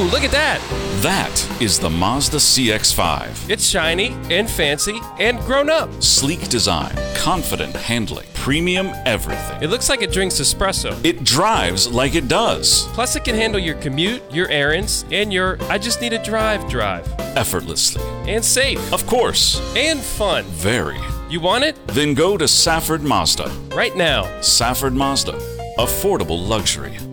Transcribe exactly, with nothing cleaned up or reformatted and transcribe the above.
Ooh, look at that. That is the Mazda C X five. It's shiny and fancy and grown up. Sleek design, confident handling, premium everything. It looks like it drinks espresso. It drives like it does. Plus, it can handle your commute, your errands, and your I just need a drive drive. Effortlessly. And safe. Of course. And fun. Very. You want it? Then go to Safford Mazda. Right now. Safford Mazda. Affordable luxury.